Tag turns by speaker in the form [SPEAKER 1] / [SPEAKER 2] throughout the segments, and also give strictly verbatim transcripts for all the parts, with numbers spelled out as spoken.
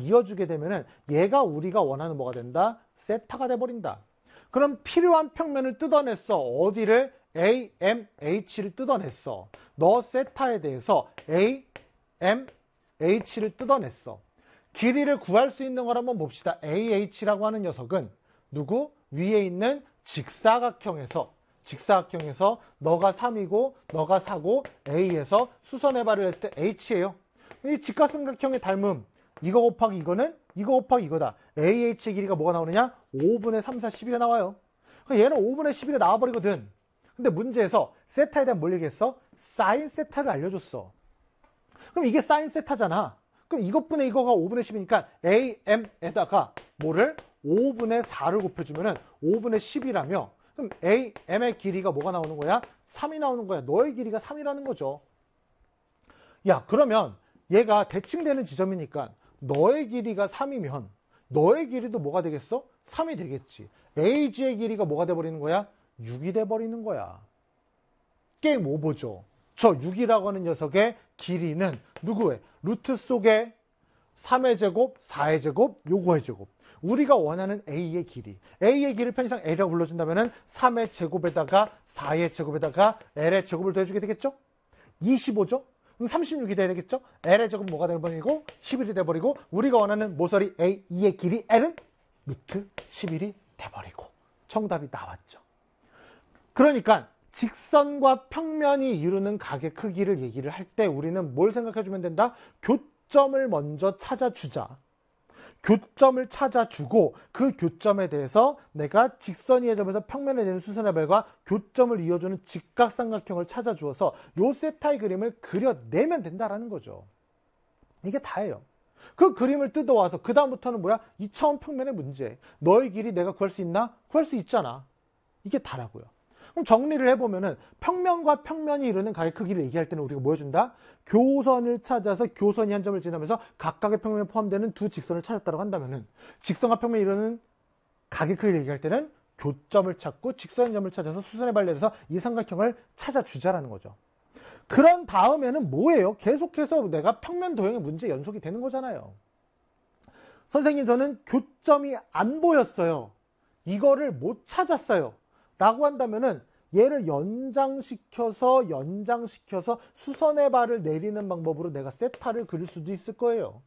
[SPEAKER 1] 이어주게 되면은 얘가 우리가 원하는 뭐가 된다? 세타가 돼버린다. 그럼 필요한 평면을 뜯어냈어. 어디를? A, M, H를 뜯어냈어. 너 세타에 대해서 A, M, H를 뜯어냈어. 길이를 구할 수 있는 걸 한번 봅시다. A, H라고 하는 녀석은 누구? 위에 있는 직사각형에서 직사각형에서 너가 삼이고 너가 사고 A에서 수선해발을 했을 때 H예요. 이 직각삼각형의 닮음 이거 곱하기 이거는 이거 곱하기 이거다. 에이에이치의 길이가 뭐가 나오느냐? 오분의 삼, 사, 십이가 나와요. 얘는 오분의 십이가 나와버리거든. 근데 문제에서 세타에 대한 뭘 얘기했어? 사인 세타를 알려줬어. 그럼 이게 사인 세타잖아. 그럼 이것분의 이거가 오분의 십이니까 A, M에다가 뭐를? 오분의 사를 곱해주면은 오분의 십이라며 그럼 A, M의 길이가 뭐가 나오는 거야? 삼이 나오는 거야. 너의 길이가 삼이라는 거죠. 야, 그러면 얘가 대칭되는 지점이니까 너의 길이가 삼이면 너의 길이도 뭐가 되겠어? 삼이 되겠지. 에이지의 길이가 뭐가 돼버리는 거야? 육이 돼버리는 거야. 게임 오버죠. 저 육이라고 하는 녀석의 길이는 누구의? 루트 속에 삼의 제곱, 사의 제곱, 요거의 제곱. 우리가 원하는 A의 길이. A의 길이를 편의상 L이라고 불러준다면 삼의 제곱에다가 사의 제곱에다가 L의 제곱을 더해주게 되겠죠? 이십오죠? 그럼 삼십육이 돼야 되겠죠? L의 제곱 뭐가 돼버리고 십일이 돼버리고 우리가 원하는 모서리 A, E의 길이 L은 루트 십일이 돼버리고 정답이 나왔죠. 그러니까 직선과 평면이 이루는 각의 크기를 얘기를 할 때 우리는 뭘 생각해주면 된다? 교점을 먼저 찾아주자. 교점을 찾아주고 그 교점에 대해서 내가 직선이의 점에서 평면에 대한 수선의 발과 교점을 이어주는 직각삼각형을 찾아주어서 요 세타의 그림을 그려내면 된다라는 거죠. 이게 다예요. 그 그림을 뜯어와서 그 다음부터는 뭐야? 이 차원 평면의 문제. 너의 길이 내가 구할 수 있나? 구할 수 있잖아. 이게 다라고요. 그럼 정리를 해보면은 평면과 평면이 이루는 각의 크기를 얘기할 때는 우리가 뭐 해준다? 교선을 찾아서 교선이 한 점을 지나면서 각각의 평면에 포함되는 두 직선을 찾았다고 한다면은 직선과 평면이 이루는 각의 크기를 얘기할 때는 교점을 찾고 직선의 점을 찾아서 수선의 발을 내려서 이 삼각형을 찾아주자라는 거죠. 그런 다음에는 뭐예요? 계속해서 내가 평면 도형의 문제 연속이 되는 거잖아요. 선생님 저는 교점이 안 보였어요. 이거를 못 찾았어요. 라고 한다면은 얘를 연장시켜서 연장시켜서 수선의 발을 내리는 방법으로 내가 세타를 그릴 수도 있을 거예요.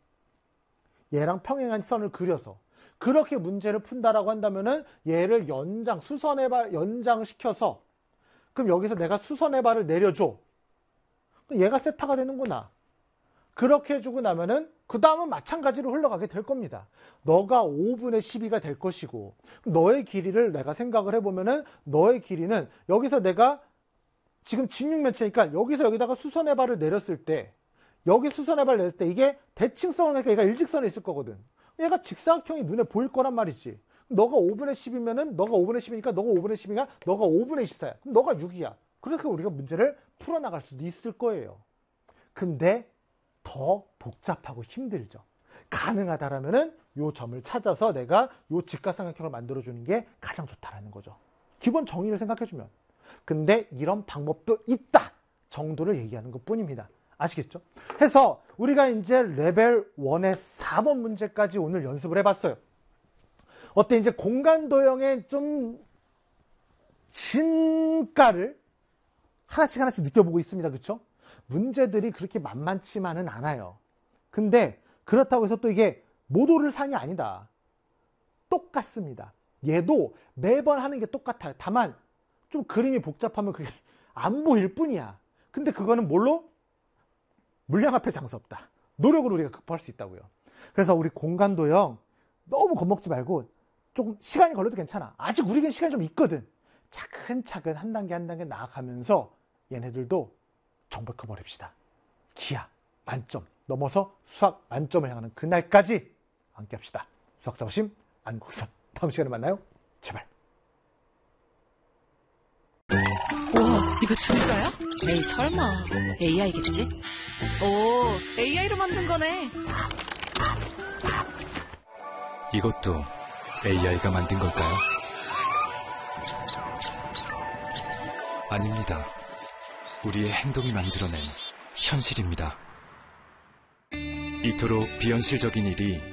[SPEAKER 1] 얘랑 평행한 선을 그려서 그렇게 문제를 푼다라고 한다면은 얘를 연장 수선의 발 연장시켜서 그럼 여기서 내가 수선의 발을 내려줘. 그럼 얘가 세타가 되는구나. 그렇게 해주고 나면은 그 다음은 마찬가지로 흘러가게 될 겁니다. 너가 오분의 십이가 될 것이고 너의 길이를 내가 생각을 해보면은 너의 길이는 여기서 내가 지금 직육면체니까 여기서 여기다가 수선의 발을 내렸을 때 여기 수선의 발을 내렸을 때 이게 대칭성을 하니까 얘가 일직선에 있을 거거든. 얘가 직사각형이 눈에 보일 거란 말이지. 너가 오분의 십이면은 너가 오분의 십이니까 너가 오분의 십이니까 너가 오분의 이십사야. 그럼 너가 육이야. 그렇게 우리가 문제를 풀어나갈 수도 있을 거예요. 근데 더 복잡하고 힘들죠. 가능하다라면은 요 점을 찾아서 내가 요 직각삼각형을 만들어주는 게 가장 좋다라는 거죠. 기본 정의를 생각해주면. 근데 이런 방법도 있다 정도를 얘기하는 것 뿐입니다. 아시겠죠? 해서 우리가 이제 레벨 일의 사 번 문제까지 오늘 연습을 해봤어요. 어때? 이제 공간 도형의 좀 진가를 하나씩 하나씩 느껴보고 있습니다. 그렇죠? 문제들이 그렇게 만만치만은 않아요. 근데 그렇다고 해서 또 이게 못 오를 상이 아니다. 똑같습니다. 얘도 매번 하는 게 똑같아요. 다만 좀 그림이 복잡하면 그게 안 보일 뿐이야. 근데 그거는 뭘로? 물량 앞에 장사 없다. 노력으로 우리가 극복할 수 있다고요. 그래서 우리 공간 도형 너무 겁먹지 말고 조금 시간이 걸려도 괜찮아. 아직 우리에겐 시간이 좀 있거든. 차근차근 한 단계 한 단계 나아가면서 얘네들도 정복해버립시다. 기하 만점 넘어서 수학 만점을 향하는 그날까지 함께 합시다. 수학 자부심 안국선. 다음 시간에 만나요. 제발.
[SPEAKER 2] 우와, 이거 진짜야? 에이, 설마 에이아이겠지? 오, 에이아이로 만든 거네.
[SPEAKER 3] 이것도 에이아이가 만든 걸까요? 아닙니다. 우리의 행동이 만들어낸 현실입니다. 이토록 비현실적인 일이